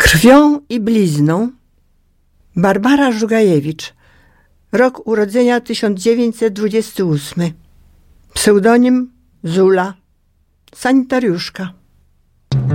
Krwią i blizną Barbara Żugajewicz. Rok urodzenia 1928. Pseudonim Zula. Sanitariuszka.